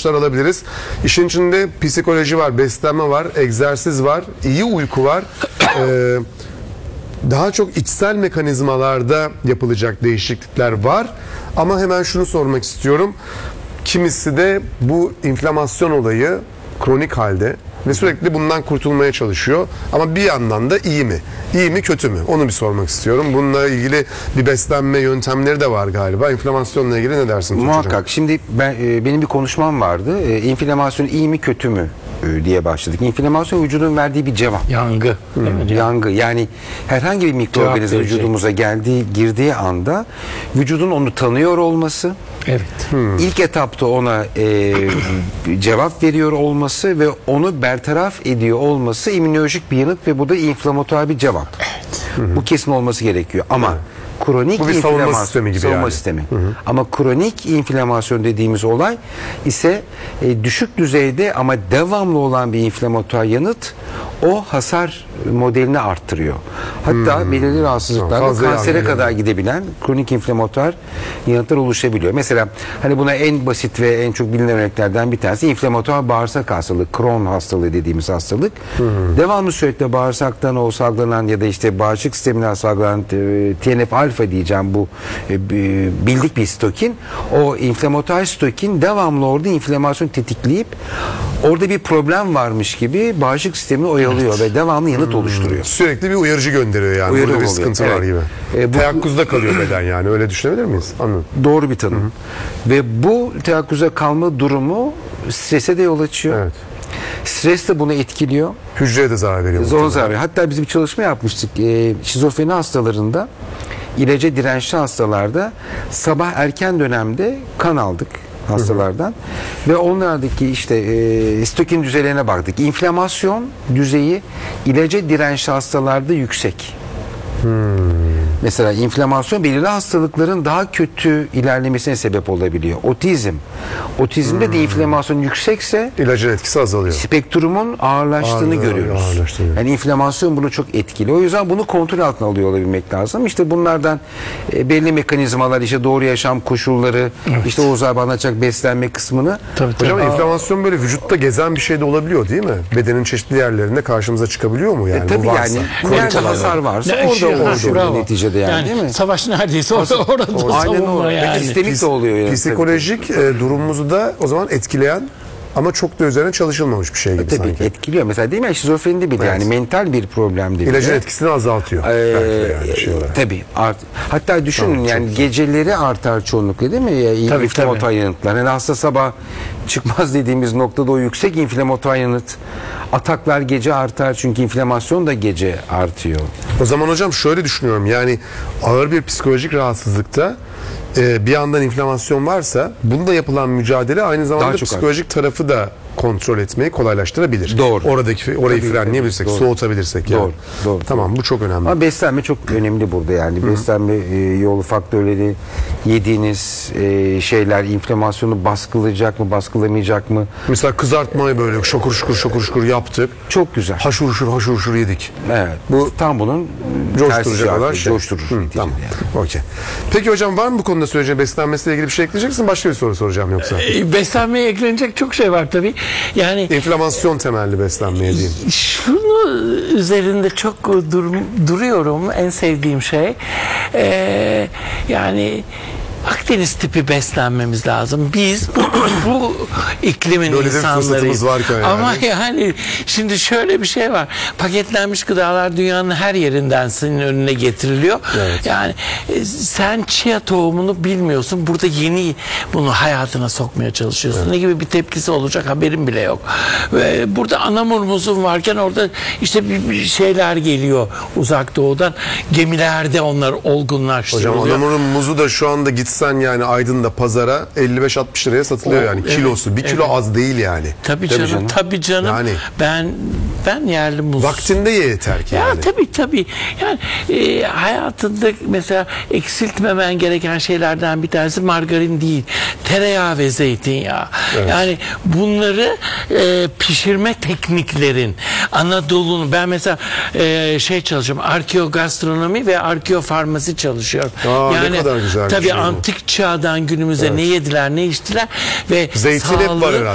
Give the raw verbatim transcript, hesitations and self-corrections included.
sonuçlar alabiliriz. İşin içinde psikoloji var, beslenme var, egzersiz var, iyi uyku var. Ee, daha çok içsel mekanizmalarda yapılacak değişiklikler var. Ama hemen şunu sormak istiyorum. Kimisi de bu inflamasyon olayı kronik halde ve sürekli bundan kurtulmaya çalışıyor. Ama bir yandan da iyi mi? İyi mi kötü mü? Onu bir sormak istiyorum. Bununla ilgili bir beslenme yöntemleri de var galiba. İnflamasyonla ilgili ne dersin? Muhakkak. Şimdi ben, e, benim bir konuşmam vardı. E, inflamasyon iyi mi kötü mü e, diye başladık. İnflamasyon vücudun verdiği bir cevap. Yangı. Hmm. Yangı. Yani herhangi bir mikroorganizma vücudumuza geldiği, girdiği anda vücudun onu tanıyor olması, evet. Hmm. ilk etapta ona e, cevap veriyor olması ve onu bertaraf ediyor olması immünolojik bir yanıt ve bu da inflamatuar bir cevap. Evet. Bu kesin olması gerekiyor. Ama evet. kronik bu bir savunma sistemi gibi savunma yani. sistemi. Hı hı. Ama kronik inflamasyon dediğimiz olay ise e, düşük düzeyde ama devamlı olan bir inflamatuar yanıt o hasar modelini arttırıyor. Hatta hmm. belirli rahatsızlıklarda kansere yani. kadar gidebilen kronik inflamatuar yanıtlar oluşabiliyor. Mesela hani buna en basit ve en çok bilinen örneklerden bir tanesi inflamatuar bağırsak hastalığı, Crohn hastalığı dediğimiz hastalık. Hmm. Devamlı sürekli bağırsaktan o salgılanan ya da işte bağışıklık sisteminden salgılanan T N F alfa diyeceğim bu bildik bir stokin. O inflamatuar stokin devamlı orada inflamasyon tetikleyip orada bir problem varmış gibi bağışıklık sistemini oyalıyor evet. ve devamlı yanıt hmm. oluşturuyor. Sürekli bir uyarıcı gönderiyor yani. Uyarı Burada bir oluyor. sıkıntı evet. var gibi. E, bu... Teyakkuzda kalıyor beden yani. Öyle düşünebilir miyiz? Anladım. Doğru bir tanım. Hı-hı. Ve bu teyakkuza kalma durumu strese de yol açıyor. Evet. Stres de bunu etkiliyor. Hücreye de zarar veriyor. Zor zarar veriyor. Hatta biz bir çalışma yapmıştık. E, şizofreni hastalarında, ilaca dirençli hastalarda sabah erken dönemde kan aldık hastalardan. Hı hı. Ve onlardaki işte e, stokin düzeylerine baktık. İnflamasyon düzeyi ilaca dirençli hastalarda yüksek. Hmm. Mesela inflamasyon belirli hastalıkların daha kötü ilerlemesine sebep olabiliyor. Otizm. Otizmde hmm. de inflamasyon yüksekse ilacın etkisi azalıyor. Spektrumun ağırlaştığını Ağırlı, görüyoruz. Ağırlaştığını. Yani inflamasyon bunu çok etkili. O yüzden bunu kontrol altına alıyor olabilmek lazım. İşte bunlardan e, belli mekanizmalar, işte doğru yaşam koşulları, evet. işte o zaman anlatacak beslenme kısmını. Tabii, tabii. Hocam inflamasyon böyle vücutta gezen bir şey de olabiliyor değil mi? Bedenin çeşitli yerlerinde karşımıza çıkabiliyor mu yani? E, tabii yani. Nerede hasar varsa ne, orada orada olur neticede yani, yani değil mi? Savaş neredeyse orada orada savunma yani. Sistemik de oluyor yani. Psikolojik e, durumumuzu da o zaman etkileyen ama çok da üzerine çalışılmamış bir şey gibi tabii sanki. etkiliyor. Mesela değil mi? Şizofreni bile evet. yani mental bir problem değil. İlacın etkisini azaltıyor. Ee, yani şey tabii. Art, hatta düşünün tamam, yani geceleri artar çoğunlukla değil mi? Ya, inflamatuar yanıtlar. Yani hasta sabah çıkmaz dediğimiz noktada o yüksek inflamatuar yanıt. Ataklar gece artar çünkü inflamasyon da gece artıyor. O zaman hocam şöyle düşünüyorum yani ağır bir psikolojik rahatsızlıkta bir yandan inflamasyon varsa bunda yapılan mücadele aynı zamanda psikolojik artık. tarafı da kontrol etmeyi kolaylaştırabilir. Doğru. Oradaki orayı tabii, frenleyebilirsek, doğru. soğutabilirsek yani. Doğru. Doğru. Tamam bu çok önemli. Ama beslenme çok önemli burada yani. Hı. Beslenme e, yolu faktörleri, yediğiniz e, şeyler inflamasyonu baskılayacak mı, baskılamayacak mı? Mesela kızartmayı böyle şokur şokur şokur şokur yaptık. Çok güzel. Haşur şur haşur şur yedik. Evet. Bu tam bunun coşturacak olan şey. Coşturur. Hı, tamam. Yani. Okey. Peki hocam var mı bu konuda söyleyeceğim beslenmesiyle ilgili bir şey ekleyeceksin? Başka bir soru soracağım yoksa. E, beslenmeye eklenecek çok şey var tabii. Yani inflamasyon temelli beslenmeye diyeyim. Şunu üzerinde çok dur, duruyorum. En sevdiğim şey ee, yani Akdeniz tipi beslenmemiz lazım. Biz bu, bu iklimin böyle insanlarıyız. Yani. Ama yani şimdi şöyle bir şey var. Paketlenmiş gıdalar dünyanın her yerinden senin önüne getiriliyor. Evet. Yani sen chia tohumunu bilmiyorsun. Burada yeni bunu hayatına sokmaya çalışıyorsun. Evet. Ne gibi bir tepkisi olacak haberin bile yok. Ve burada anamur muzun varken orada işte bir, bir şeyler geliyor uzak doğudan. Gemilerde onlar olgunlaştırılıyor. Hocam anamurun muzu da şu anda gitsin sen yani Aydın'da pazara elli beş altmış liraya satılıyor o, yani kilosu. Evet, bir kilo evet. az değil yani. Tabii, tabii canım, canım. Tabii canım. Yani, ben ben yerli muz. Vaktinde ye yeter ki ya yani. Tabii tabii. Yani e, hayatında mesela eksiltmemen gereken şeylerden bir tanesi margarin değil. Tereyağı ve zeytinyağı. Evet. Yani bunları e, pişirme tekniklerin Anadolu'nun ben mesela e, şey çalışıyorum. Arkeogastronomi ve arkeofarmasi çalışıyorum. Aa, yani ne kadar güzel. Tabii şey antik çağdan günümüze evet. ne yediler, ne içtiler ve zeytin hep var herhalde.